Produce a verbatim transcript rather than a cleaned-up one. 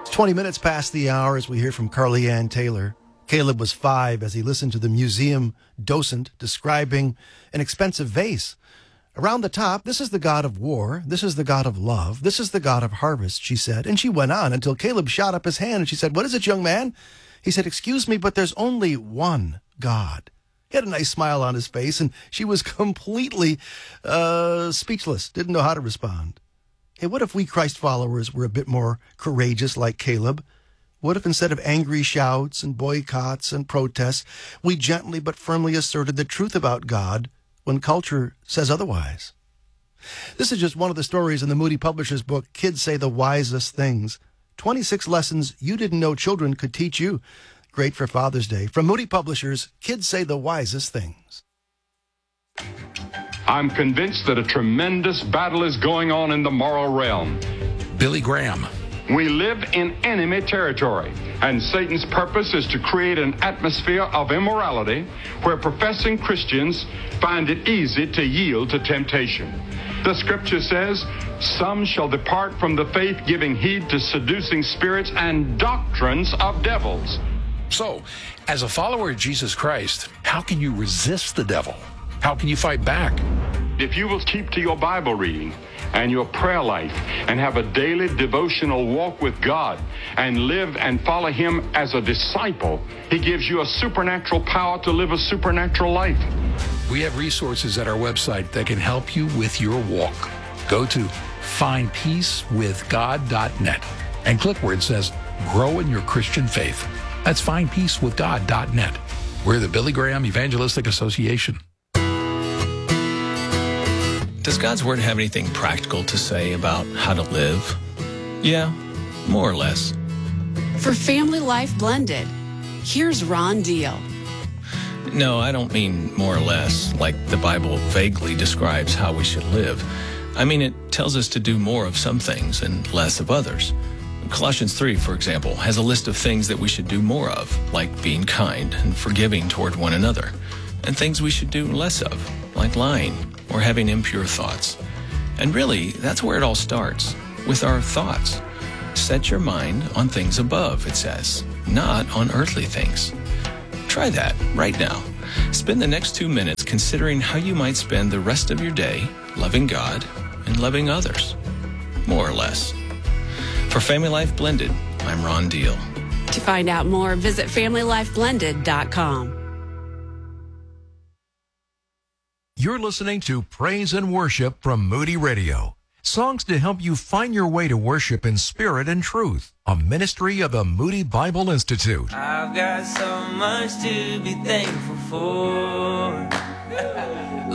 twenty minutes past the hour as we hear from Carly Ann Taylor. Caleb was five as he listened to the museum docent describing an expensive vase. Around the top, this is the god of war, this is the god of love, this is the god of harvest, she said. And she went on until Caleb shot up his hand and she said, "What is it, young man?" He said, "Excuse me, but there's only one God." He had a nice smile on his face and she was completely uh, speechless, didn't know how to respond. Hey, what if we Christ followers were a bit more courageous like Caleb? What if instead of angry shouts and boycotts and protests, we gently but firmly asserted the truth about God when culture says otherwise? This is just one of the stories in the Moody Publishers book, Kids Say the Wisest Things. twenty-six lessons you didn't know children could teach you. Great for Father's Day. From Moody Publishers, Kids Say the Wisest Things. I'm convinced that a tremendous battle is going on in the moral realm. Billy Graham. We live in enemy territory, and Satan's purpose is to create an atmosphere of immorality where professing Christians find it easy to yield to temptation. The scripture says, "Some shall depart from the faith, giving heed to seducing spirits and doctrines of devils." So, as a follower of Jesus Christ, how can you resist the devil? How can you fight back? If you will keep to your Bible reading and your prayer life and have a daily devotional walk with God and live and follow Him as a disciple, He gives you a supernatural power to live a supernatural life. We have resources at our website that can help you with your walk. Go to find peace with god dot net and click where it says Grow in Your Christian Faith. That's find peace with god dot net. We're the Billy Graham Evangelistic Association. Does God's Word have anything practical to say about how to live? Yeah, more or less. For Family Life Blended, here's Ron Deal. No, I don't mean more or less, like the Bible vaguely describes how we should live. I mean, it tells us to do more of some things and less of others. Colossians three, for example, has a list of things that we should do more of, like being kind and forgiving toward one another, and things we should do less of, like lying or having impure thoughts. And really, that's where it all starts, with our thoughts. Set your mind on things above, it says, not on earthly things. Try that right now. Spend the next two minutes considering how you might spend the rest of your day loving God and loving others, more or less. For Family Life Blended, I'm Ron Deal. To find out more, visit family life blended dot com. You're listening to Praise and Worship from Moody Radio. Songs to help you find your way to worship in spirit and truth. A ministry of the Moody Bible Institute. I've got so much to be thankful for.